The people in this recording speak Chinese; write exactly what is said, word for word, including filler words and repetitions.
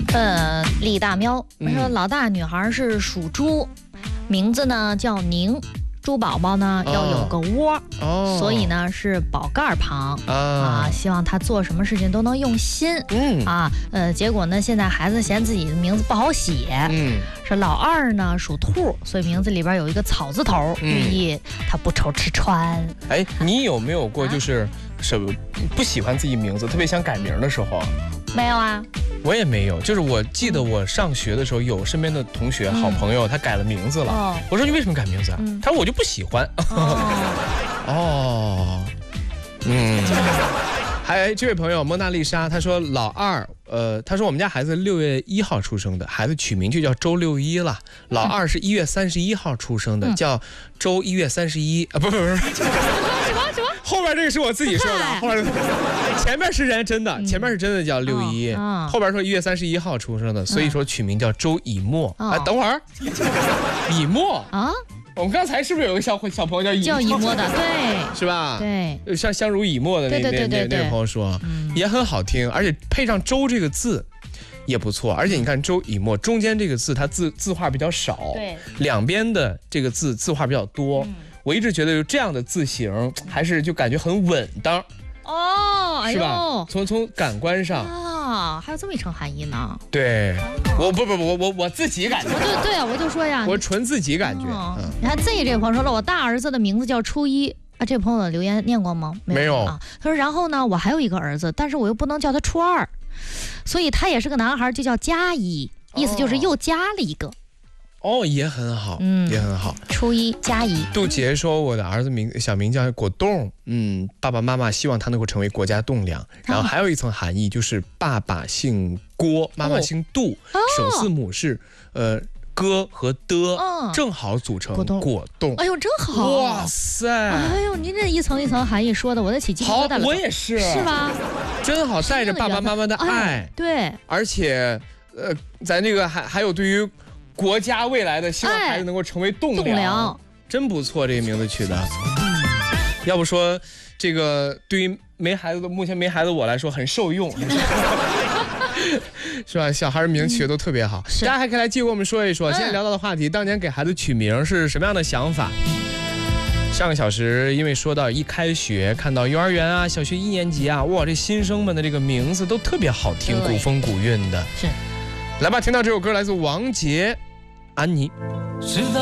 呃，李大喵说，老大女孩是属猪，名字呢叫宁。猪宝宝呢要有个窝， 哦， 所以呢是宝盖旁啊啊，希望他做什么事情都能用心。 嗯啊，呃，结果呢，现在孩子嫌自己的名字不好写， 嗯， 说老二呢属兔，所以名字里边有一个草字头， 嗯寓意他不愁吃穿。 哎，你有没有过就是什么不喜欢自己名字，特别想改名的时候？ 没有啊， 我也没有，就是我记得我上学的时候，有身边的同学、好朋友，他改了名字了。 哦我说你为什么改名字啊？ 嗯他说我就不喜欢。 哦， 哦，嗯。还这位朋友蒙娜丽莎，她说老二，呃，她说我们家孩子六月一号出生的，孩子取名就叫周六一了。老二是一月三十一号出生的， 嗯、 叫周一月三十一啊，不不不不，什么什么？后边这个是我自己说的，后边前面是人真的，前面是真的叫六一， 哦哦、 后边说一月三十一号出生的，所以说取名叫周以沫。 哦、 啊，等会儿，以沫啊。 我们刚才是不是有个小小朋友叫以叫以沫的，对， 是吧？ 对， 像相濡以沫的那那那那位朋友说，嗯、也很好听，而且配上周这个字也不错。而且你看周以沫中间这个字，它字字画比较少， 对， 两边的这个字字画比较多。嗯、我一直觉得有这样的字形，还是就感觉很稳当。 哦，哎呦， 是吧？从从感官上啊，还有这么一层含义呢。 对，我不不不，我我我自己感觉。 对对啊，我就说呀， 我纯自己感觉。 哦、嗯，你看 Z 这个朋友说了，我大儿子的名字叫初一啊，这朋友的留言念过吗？ 没有, 没有啊。他说，然后呢，我还有一个儿子，但是我又不能叫他初二，所以他也是个男孩，就叫加一，意思就是又加了一个。 哦，也很好，嗯，也很好。 初一加一。 杜杰说，我的儿子名小名叫果冻，嗯，爸爸妈妈希望他能够成为国家栋梁。然后还有一层含义，就是爸爸姓郭，妈妈姓杜，哦、首字母是呃哥和的，嗯、正好组成果冻。 哎呦，真好！ 哇塞！ 哎呦，您这一层一层含义说的，我得起鸡皮疙瘩了。 我也是， 是吧？ 真好，带着爸爸妈妈的爱， 哎、对， 而且呃，咱这个还还有对于国家未来的，希望孩子能够成为栋梁，栋梁真不错，这个名字取的。嗯、要不说这个对于没孩子的目前没孩子我来说很受用，是吧？小孩名取的都特别好，嗯、大家还可以来继续跟我们说一说。现在聊到的话题，当年给孩子取名是什么样的想法？上个小时因为说到一开学看到幼儿园啊、小学一年级啊，哇，这新生们的这个名字都特别好听，古风古韵的。 是， 来吧，听到这首歌来自王杰。安妮。